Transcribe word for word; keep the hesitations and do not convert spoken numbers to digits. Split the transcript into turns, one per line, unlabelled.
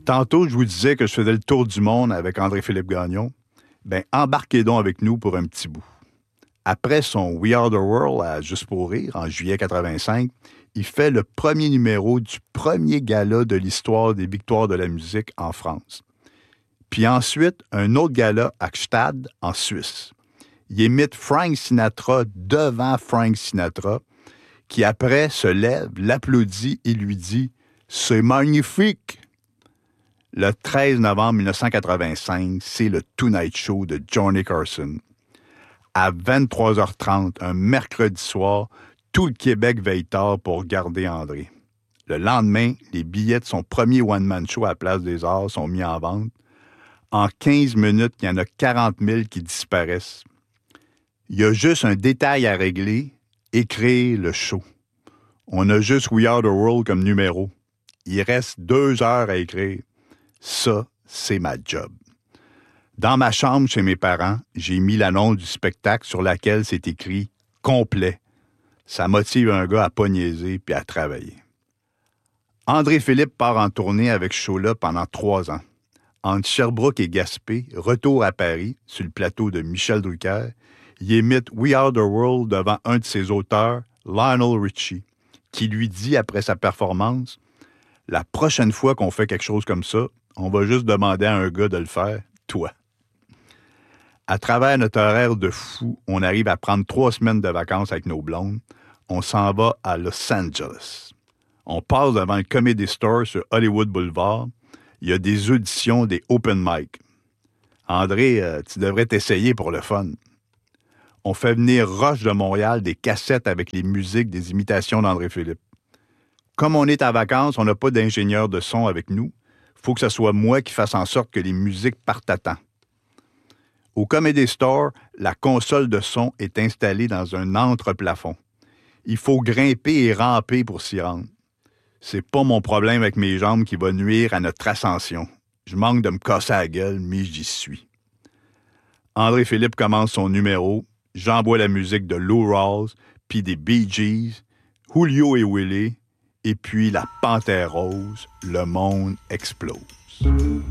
Tantôt, je vous disais que je faisais le tour du monde avec André-Philippe Gagnon. Bien, embarquez donc avec nous pour un petit bout. Après son We Are the World à Juste pour rire, en juillet quatre-vingt-cinq, il fait le premier numéro du premier gala de l'histoire des victoires de la musique en France. Puis ensuite, un autre gala à Gstaad, en Suisse. Il imite Frank Sinatra devant Frank Sinatra, qui après se lève, l'applaudit et lui dit « C'est magnifique ». Le treize novembre mille neuf cent quatre-vingt-cinq, c'est le Tonight Show de Johnny Carson. À vingt-trois heures trente, un mercredi soir, tout le Québec veille tard pour regarder André. Le lendemain, les billets de son premier one-man show à la Place des Arts sont mis en vente. En quinze minutes, il y en a quarante mille qui disparaissent. Il y a juste un détail à régler, écrire le show. On a juste We Are the World comme numéro. Il reste deux heures à écrire. Ça, c'est ma job. Dans ma chambre chez mes parents, j'ai mis l'annonce du spectacle sur laquelle c'est écrit « complet ». Ça motive un gars à pas niaiser puis à travailler. André-Philippe part en tournée avec ce show-là pendant trois ans. Entre Sherbrooke et Gaspé, retour à Paris, sur le plateau de Michel Drucker, il imite We Are the World devant un de ses auteurs, Lionel Richie, qui lui dit après sa performance « La prochaine fois qu'on fait quelque chose comme ça, on va juste demander à un gars de le faire, toi. » À travers notre horaire de fou, on arrive à prendre trois semaines de vacances avec nos blondes. On s'en va à Los Angeles. On passe devant le Comedy Store sur Hollywood Boulevard. Il y a des auditions, des open mic. André, euh, tu devrais t'essayer pour le fun. On fait venir Roche de Montréal des cassettes avec les musiques des imitations d'André-Philippe. Comme on est à vacances, on n'a pas d'ingénieur de son avec nous. Il faut que ce soit moi qui fasse en sorte que les musiques partent à temps. Au Comedy Store, la console de son est installée dans un entre-plafond. Il faut grimper et ramper pour s'y rendre. C'est pas mon problème avec mes jambes qui va nuire à notre ascension. Je manque de me casser la gueule, mais j'y suis. André-Philippe commence son numéro. J'envoie la musique de Lou Rawls, puis des Bee Gees, Julio et Willie, et puis la Panthère Rose. Le monde explose.